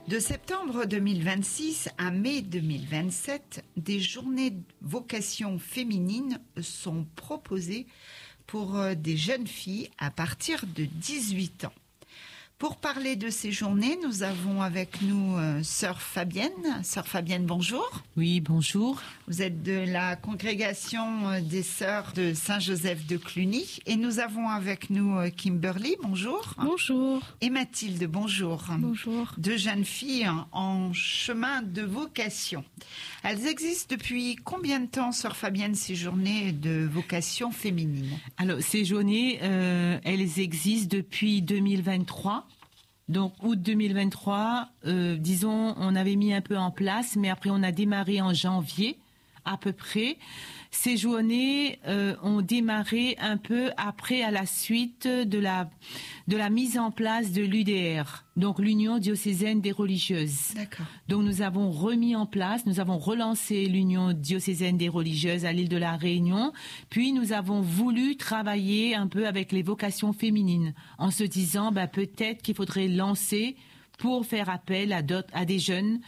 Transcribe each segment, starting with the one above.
De septembre 2026 à mai 2027, des journées vocation féminine sont proposées pour des jeunes filles à partir de 18 ans. Pour parler de ces journées, nous avons avec nous Sœur Fabienne. Sœur Fabienne, bonjour. Oui, bonjour. Vous êtes de la congrégation des Sœurs de Saint-Joseph de Cluny. Et nous avons avec nous Kimberly, bonjour. Bonjour. Et Mathilde, bonjour. Bonjour. Deux jeunes filles en chemin de vocation. Elles existent depuis combien de temps, Sœur Fabienne, ces journées de vocation féminine? Alors, ces journées, elles existent depuis 2023. Donc, août 2023, disons, on avait mis un peu en place, mais après, on a démarré en janvier, à peu près. Ces journées ont démarré un peu après, à la suite de la mise en place de l'UDR, donc l'Union diocésaine des religieuses. D'accord. Donc, nous avons relancé l'Union diocésaine des religieuses à l'île de la Réunion, puis nous avons voulu travailler un peu avec les vocations féminines, en se disant, peut-être qu'il faudrait lancer pour faire appel à des jeunes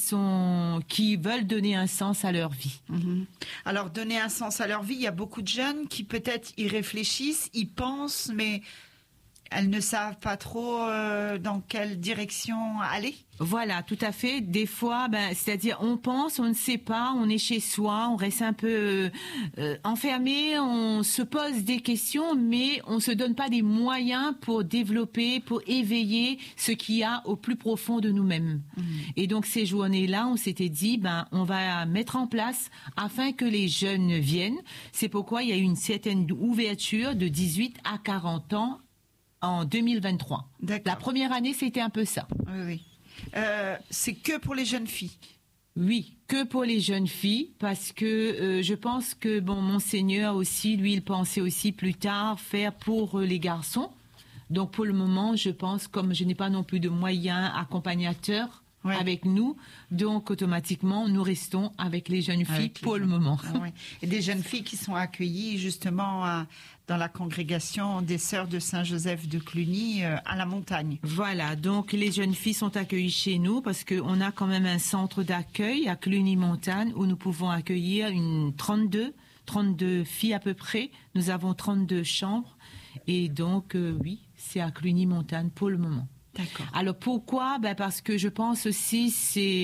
qui veulent donner un sens à leur vie. Mmh. Alors, donner un sens à leur vie, il y a beaucoup de jeunes qui peut-être y réfléchissent, y pensent, mais elles ne savent pas trop dans quelle direction aller. Voilà, tout à fait. Des fois, c'est-à-dire on pense, on ne sait pas, on est chez soi, on reste un peu enfermé, on se pose des questions, mais on se donne pas des moyens pour développer, pour éveiller ce qu'il y a au plus profond de nous-mêmes. Mmh. Et donc ces journées-là, on s'était dit, on va mettre en place afin que les jeunes viennent. C'est pourquoi il y a eu une certaine ouverture de 18 à 40 ans en 2023. D'accord. La première année, c'était un peu ça. Oui. C'est que pour les jeunes filles? Oui, que pour les jeunes filles, parce que je pense que Monseigneur aussi, lui, il pensait aussi plus tard faire pour les garçons. Donc pour le moment, je pense, comme je n'ai pas non plus de moyens accompagnateurs avec nous, donc automatiquement, nous restons avec les jeunes filles pour le moment. Oui. Et des jeunes filles qui sont accueillies justement dans la congrégation des Sœurs de Saint-Joseph de Cluny à la montagne. Voilà, donc les jeunes filles sont accueillies chez nous parce qu'on a quand même un centre d'accueil à Cluny-Montagne où nous pouvons accueillir 32 filles à peu près. Nous avons 32 chambres et donc oui, c'est à Cluny-Montagne pour le moment. D'accord. Alors pourquoi ? Parce que je pense aussi c'est...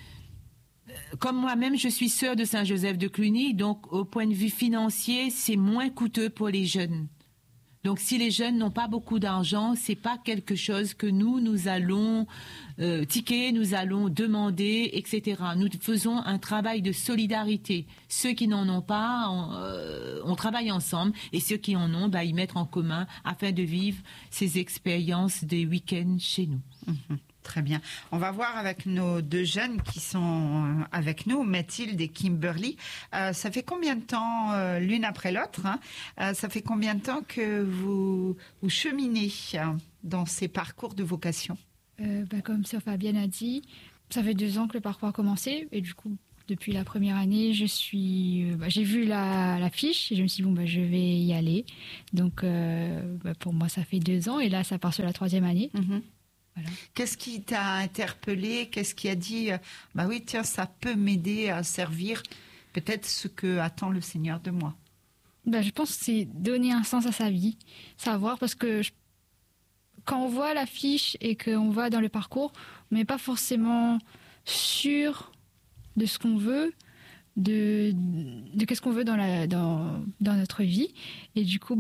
Comme moi-même, je suis sœur de Saint-Joseph de Cluny, donc au point de vue financier, c'est moins coûteux pour les jeunes. Donc si les jeunes n'ont pas beaucoup d'argent, c'est pas quelque chose que nous allons tiquer, nous allons demander, etc. Nous faisons un travail de solidarité. Ceux qui n'en ont pas, on travaille ensemble, et ceux qui en ont, ils mettent en commun afin de vivre ces expériences des week-ends chez nous. Mmh. Très bien. On va voir avec nos deux jeunes qui sont avec nous, Mathilde et Kimberly. Ça fait combien de temps, l'une après l'autre, ça fait combien de temps que vous cheminez dans ces parcours de vocation? Comme Sœur Fabienne a dit, ça fait 2 ans que le parcours a commencé. Et du coup, depuis la première année, j'ai vu la fiche et je me suis dit, je vais y aller. Donc, pour moi, ça fait 2 ans et là, ça part sur la 3e année. Mmh. Voilà. Qu'est-ce qui t'a interpellé? Qu'est-ce qui a dit oui, tiens, ça peut m'aider à servir peut-être ce que attend le Seigneur de moi? Je pense que c'est donner un sens à sa vie, savoir, parce que quand on voit l'affiche et qu'on va dans le parcours, on n'est pas forcément sûr de ce qu'on veut, de qu'est-ce qu'on veut dans notre vie. Et du coup,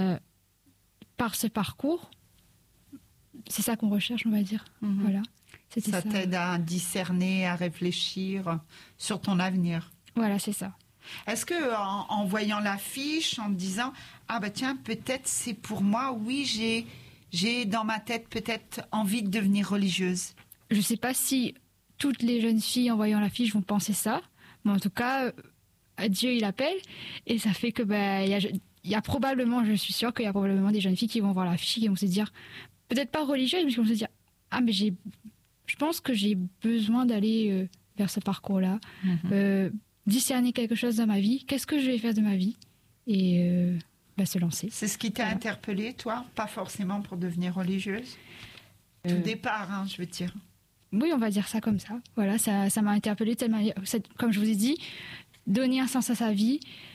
par ce parcours, c'est ça qu'on recherche, on va dire. Mmh. Voilà. Ça t'aide à discerner, à réfléchir sur ton avenir. Voilà, c'est ça. Est-ce que en voyant l'affiche, en te disant tiens, peut-être c'est pour moi, oui, j'ai dans ma tête peut-être envie de devenir religieuse. Je ne sais pas si toutes les jeunes filles en voyant l'affiche vont penser ça, mais en tout cas, Dieu il appelle, et ça fait que il y a probablement, je suis sûre qu'il y a probablement des jeunes filles qui vont voir l'affiche et qui vont se dire, peut-être pas religieuses, mais qui vont se dire, mais je pense que j'ai besoin d'aller vers ce parcours-là, discerner quelque chose dans ma vie, qu'est-ce que je vais faire de ma vie, et se lancer. C'est ce qui t'a interpellée, toi, pas forcément pour devenir religieuse? Tout départ, je veux dire. Oui, on va dire ça comme ça. Voilà, ça m'a interpellée de telle manière. Comme je vous ai dit, donner un sens à sa vie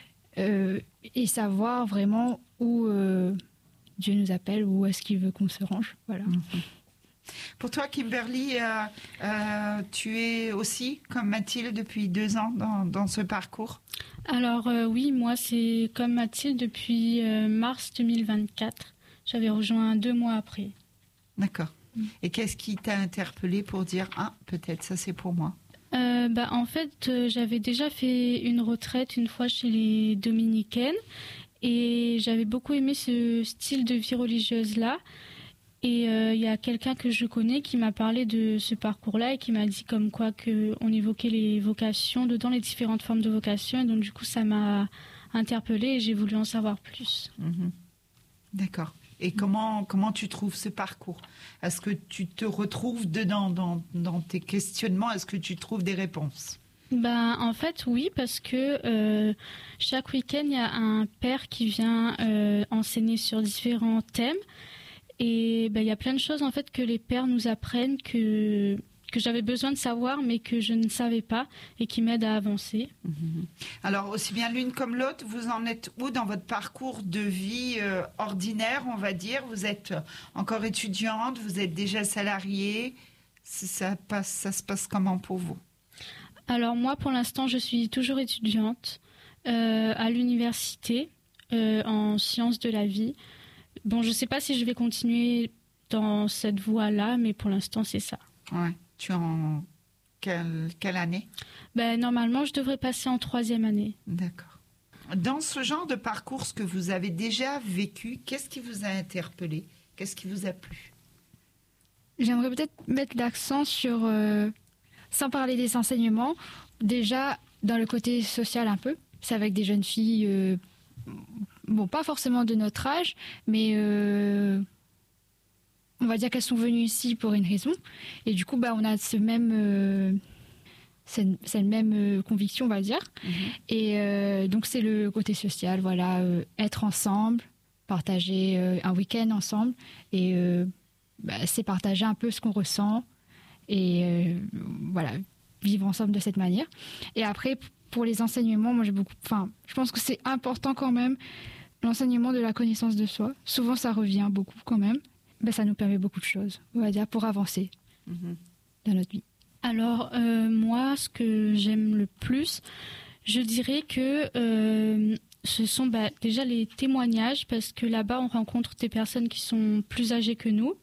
et savoir vraiment où Dieu nous appelle, où est-ce qu'il veut qu'on se range. Voilà. Pour toi, Kimberly, tu es aussi comme Mathilde depuis 2 ans dans ce parcours? Alors oui, moi c'est comme Mathilde depuis mars 2024. J'avais rejoint 2 mois après. D'accord. Et qu'est-ce qui t'a interpellé pour dire « Ah, peut-être ça c'est pour moi » En fait, j'avais déjà fait une retraite une fois chez les dominicaines et j'avais beaucoup aimé ce style de vie religieuse-là. Et il y a quelqu'un que je connais qui m'a parlé de ce parcours-là et qui m'a dit comme quoi qu'on évoquait les vocations dedans, les différentes formes de vocations. Et donc du coup, ça m'a interpellée et j'ai voulu en savoir plus. D'accord. Et comment tu trouves ce parcours? Est-ce que tu te retrouves dedans, dans tes questionnements? Est-ce que tu trouves des réponses? En fait, oui, parce que chaque week-end, il y a un père qui vient enseigner sur différents thèmes. Et il y a plein de choses en fait que les pères nous apprennent que j'avais besoin de savoir mais que je ne savais pas et qui m'aident à avancer. Alors aussi bien l'une comme l'autre, vous en êtes où dans votre parcours de vie ordinaire, on va dire? Vous êtes encore étudiante, vous êtes déjà salariée, ça se passe comment pour vous? Alors moi pour l'instant je suis toujours étudiante à l'université en sciences de la vie. Bon, je ne sais pas si je vais continuer dans cette voie-là, mais pour l'instant, c'est ça. Ouais. Tu es en quelle année? Normalement, je devrais passer en 3e année. D'accord. Dans ce genre de parcours, ce que vous avez déjà vécu, qu'est-ce qui vous a interpellé? Qu'est-ce qui vous a plu? J'aimerais peut-être mettre l'accent sur, sans parler des enseignements, déjà dans le côté social un peu. C'est avec des jeunes filles... Bon, pas forcément de notre âge, mais on va dire qu'elles sont venues ici pour une raison. Et du coup, on a cette même conviction, on va dire. Et donc, c'est le côté social, voilà, être ensemble, partager un week-end ensemble. Et c'est partager un peu ce qu'on ressent. Et voilà, vivre ensemble de cette manière. Et après, pour les enseignements, moi, je pense que c'est important quand même, l'enseignement de la connaissance de soi. Souvent, ça revient beaucoup quand même. Ça nous permet beaucoup de choses, on va dire, pour avancer dans notre vie. Alors, moi, ce que j'aime le plus, je dirais que ce sont déjà les témoignages, parce que là-bas, on rencontre des personnes qui sont plus âgées que nous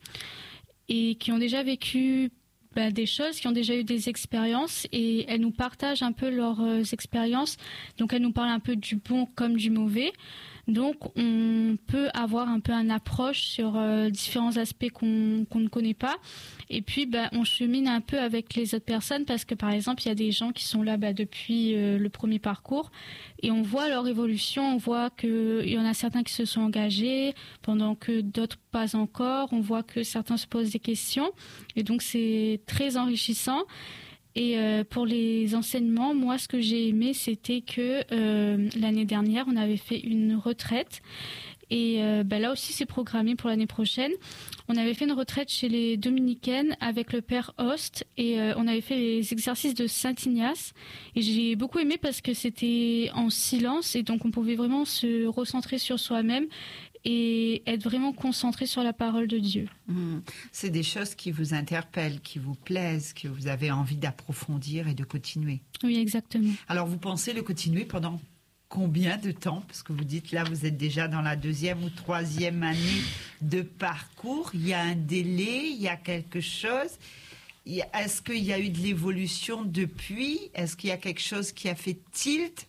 et qui ont déjà vécu des choses, qui ont déjà eu des expériences, et elles nous partagent un peu leurs expériences. Donc, elles nous parlent un peu du bon comme du mauvais. Donc, on peut avoir un peu une approche sur différents aspects qu'on ne connaît pas. Et puis, on chemine un peu avec les autres personnes parce que, par exemple, il y a des gens qui sont là depuis le premier parcours et on voit leur évolution. On voit qu'il y en a certains qui se sont engagés pendant que d'autres pas encore. On voit que certains se posent des questions et donc, c'est très enrichissant. Et pour les enseignements, moi, ce que j'ai aimé, c'était que l'année dernière, on avait fait une retraite. Et là aussi, c'est programmé pour l'année prochaine. On avait fait une retraite chez les Dominicaines avec le père Host. Et on avait fait les exercices de Saint-Ignace. Et j'ai beaucoup aimé parce que c'était en silence. Et donc, on pouvait vraiment se recentrer sur soi-même et être vraiment concentré sur la parole de Dieu. C'est des choses qui vous interpellent, qui vous plaisent, que vous avez envie d'approfondir et de continuer. Oui, exactement. Alors, vous pensez le continuer pendant combien de temps? Parce que vous dites, là, vous êtes déjà dans la 2e ou 3e année de parcours. Il y a un délai, il y a quelque chose. Est-ce qu'il y a eu de l'évolution depuis? Est-ce qu'il y a quelque chose qui a fait tilt?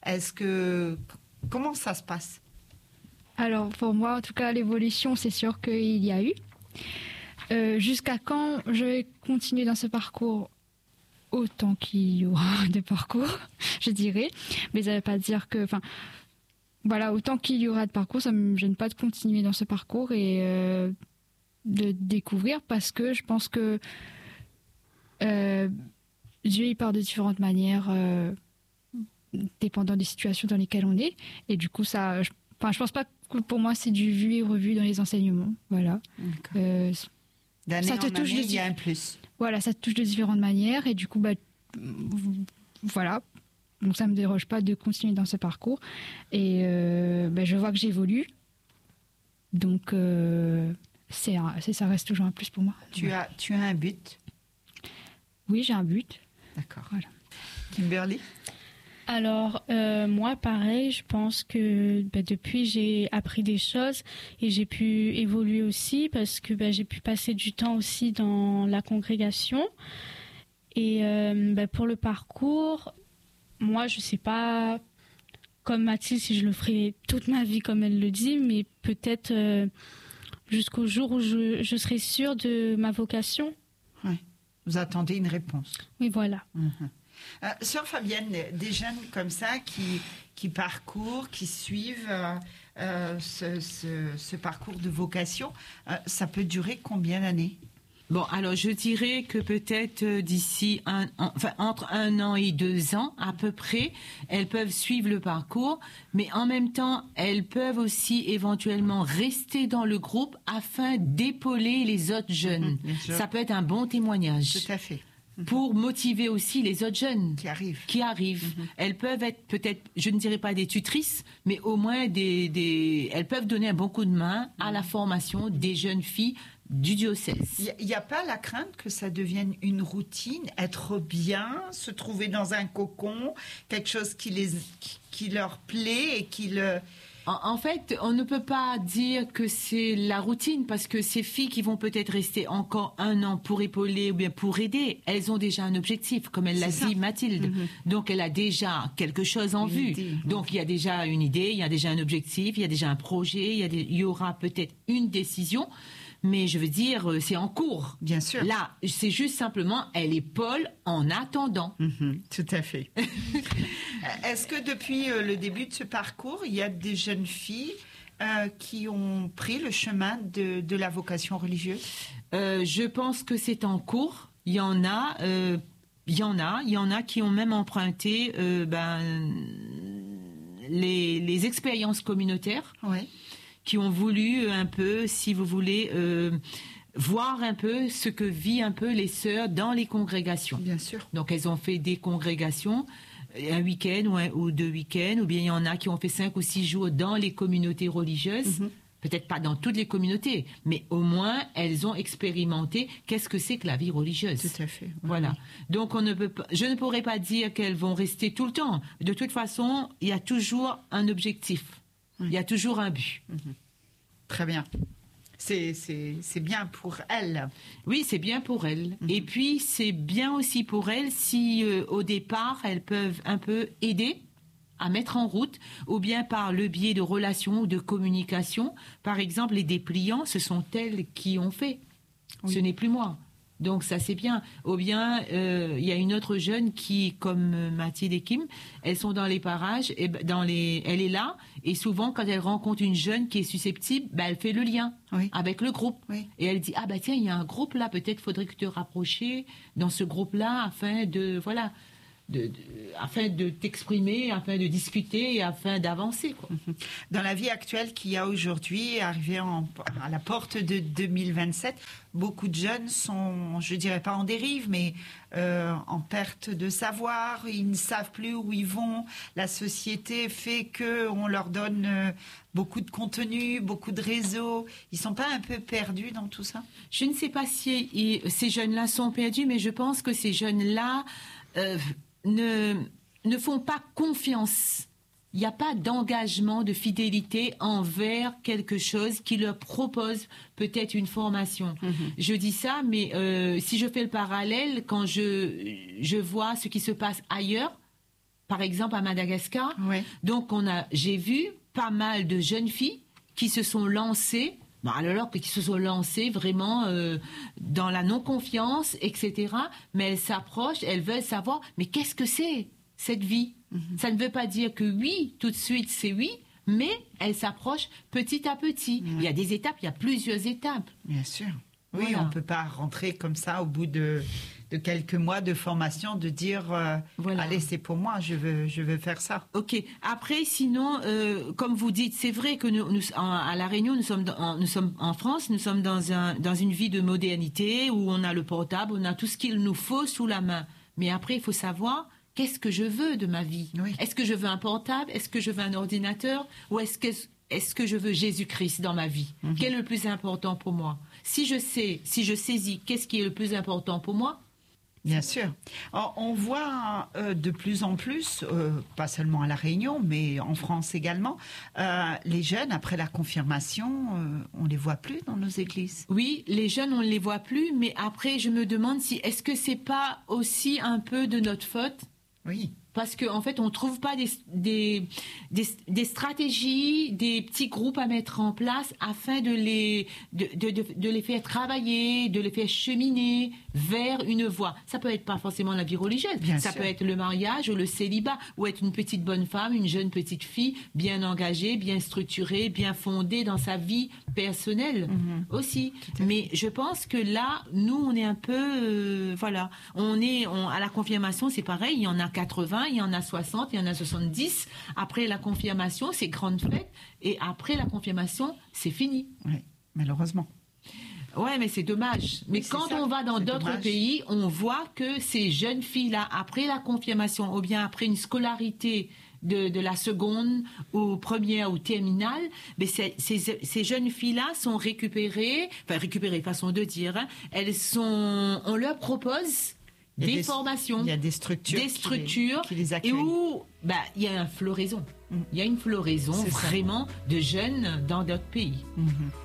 Comment ça se passe? Alors, pour moi, en tout cas, l'évolution, c'est sûr qu'il y a eu. Jusqu'à quand je vais continuer dans ce parcours? Autant qu'il y aura de parcours, je dirais. Mais ça ne veut pas dire que... autant qu'il y aura de parcours, ça ne me gêne pas de continuer dans ce parcours et de découvrir, parce que je pense que Dieu, il parle de différentes manières, dépendant des situations dans lesquelles on est. Et du coup, je pense pas que pour moi, c'est du vu et revu dans les enseignements. Voilà. D'année ça te en touche année, de il y a un plus. Voilà, ça te touche de différentes manières et du coup, voilà. Donc ça me dérange pas de continuer dans ce parcours et je vois que j'évolue. Donc ça reste toujours un plus pour moi. Tu as un but? Oui, j'ai un but. D'accord. Voilà. Kimberly? Alors, moi, pareil, je pense que depuis, j'ai appris des choses et j'ai pu évoluer aussi parce que j'ai pu passer du temps aussi dans la congrégation. Et pour le parcours, moi, je ne sais pas, comme Mathilde, si je le ferai toute ma vie comme elle le dit, mais peut-être jusqu'au jour où je serai sûre de ma vocation. Oui. Vous attendez une réponse. Oui, voilà. Sœur Fabienne, des jeunes comme ça qui parcourent, qui suivent ce parcours de vocation, ça peut durer combien d'années? Bon, alors je dirais que peut-être d'ici entre 1 an et 2 ans à peu près, elles peuvent suivre le parcours, mais en même temps, elles peuvent aussi éventuellement rester dans le groupe afin d'épauler les autres jeunes. Ça peut être un bon témoignage. Tout à fait. Pour motiver aussi les autres jeunes Qui arrivent. Elles peuvent être peut-être, je ne dirais pas des tutrices, mais au moins elles peuvent donner un bon coup de main à la formation des jeunes filles du diocèse. Il n'y a pas la crainte que ça devienne une routine, être bien, se trouver dans un cocon, quelque chose qui leur plaît et qui le... En fait, on ne peut pas dire que c'est la routine parce que ces filles qui vont peut-être rester encore 1 an pour épauler ou bien pour aider, elles ont déjà un objectif, comme elle l'a dit Mathilde. Donc, elle a déjà quelque chose en vue. Donc, il y a déjà une idée, il y a déjà un objectif, il y a déjà un projet, il y aura peut-être une décision. Mais je veux dire, c'est en cours. Bien sûr. Là, c'est juste simplement, elle épaule en attendant. Tout à fait. Est-ce que depuis le début de ce parcours, il y a des jeunes filles qui ont pris le chemin de la vocation religieuse? Je pense que c'est en cours. Il y en a qui ont même emprunté les expériences communautaires. Oui. Qui ont voulu un peu, si vous voulez, voir un peu ce que vivent un peu les sœurs dans les congrégations. Bien sûr. Donc, elles ont fait des congrégations, un week-end ou 2 week-ends, ou bien il y en a qui ont fait 5 ou 6 jours dans les communautés religieuses. Peut-être pas dans toutes les communautés, mais au moins, elles ont expérimenté qu'est-ce que c'est que la vie religieuse. Tout à fait. Voilà. Donc, je ne pourrais pas dire qu'elles vont rester tout le temps. De toute façon, il y a toujours un objectif. Il y a toujours un but. Très bien. C'est bien pour elles. Oui, c'est bien pour elles. Et puis, c'est bien aussi pour elles si, au départ, elles peuvent un peu aider à mettre en route, ou bien par le biais de relations ou de communication. Par exemple, les dépliants, ce sont elles qui ont fait. Ce n'est plus moi. Donc ça c'est bien. Ou bien il y a une autre jeune qui, comme Mathilde et Kim, elles sont dans les parages, et elle est là, et souvent quand elle rencontre une jeune qui est susceptible, elle fait le lien avec le groupe. Oui. Et elle dit tiens, il y a un groupe là, peut-être faudrait que tu te rapproches dans ce groupe-là afin de afin de t'exprimer, afin de discuter et afin d'avancer. Dans la vie actuelle qu'il y a aujourd'hui, arrivé à la porte de 2027, beaucoup de jeunes sont, je dirais pas en dérive, mais en perte de savoir. Ils ne savent plus où ils vont. La société fait qu'on leur donne beaucoup de contenu, beaucoup de réseaux. Ils sont pas un peu perdus dans tout ça? Je ne sais pas si ces jeunes-là sont perdus, mais je pense que ces jeunes-là ne font pas confiance. Il n'y a pas d'engagement, de fidélité envers quelque chose qui leur propose peut-être une formation. Je dis ça, mais si je fais le parallèle, quand je vois ce qui se passe ailleurs, par exemple à Madagascar, donc j'ai vu pas mal de jeunes filles qui se sont lancées, qui se sont lancées vraiment dans la non-confiance, etc. Mais elles s'approchent, elles veulent savoir, mais qu'est-ce que c'est cette vie? Ça ne veut pas dire que oui, tout de suite c'est oui, mais elles s'approchent petit à petit. Il y a des étapes, il y a plusieurs étapes. Bien sûr. Oui, Voilà. on ne peut pas rentrer comme ça au bout de de quelques mois de formation, de dire Voilà. allez, c'est pour moi, je veux faire ça. Ok. Après, sinon, comme vous dites, c'est vrai que à La Réunion, nous sommes en France, nous sommes dans une vie de modernité où on a le portable, on a tout ce qu'il nous faut sous la main. Mais après, il faut savoir qu'est-ce que je veux de ma vie. Oui. Est-ce que je veux un portable? Est-ce que je veux un ordinateur? Ou est-ce que je veux Jésus-Christ dans ma vie? Quel est le plus important pour moi? Si je saisis qu'est-ce qui est le plus important pour moi? Bien sûr. Alors, on voit de plus en plus, pas seulement à La Réunion, mais en France également, les jeunes, après la confirmation, on les voit plus dans nos églises. Oui, les jeunes, on ne les voit plus, mais après, je me demande si est-ce que c'est pas aussi un peu de notre faute? Oui. Parce qu'en fait, on ne trouve pas des stratégies, des petits groupes à mettre en place afin de les faire travailler, de les faire cheminer vers une voie. Ça peut être pas forcément la vie religieuse. Bien ça sûr. peut être le mariage ou le célibat, ou être une petite bonne femme, une jeune petite fille, bien engagée, bien structurée, bien fondée dans sa vie personnelle aussi. Mais je pense que là, nous, on est un peu... voilà. À la confirmation, c'est pareil. Il y en a 80. Il y en a 60, il y en a 70. Après la confirmation, c'est grande fête. Et après la confirmation, c'est fini. Oui, malheureusement. Ouais, mais c'est dommage. Mais Oui, c'est quand ça, on va dans c'est d'autres dommage. pays, on voit que ces jeunes filles-là, après la confirmation, ou bien après une scolarité de la seconde ou première ou terminale, mais ces jeunes filles-là sont récupérées, façon de dire, hein, on leur propose Il y a des formations. Il y a des structures, qui les accueillent. Et où il y a une floraison. Il y a une floraison C'est ça. vraiment de jeunes dans d'autres pays. Mhm.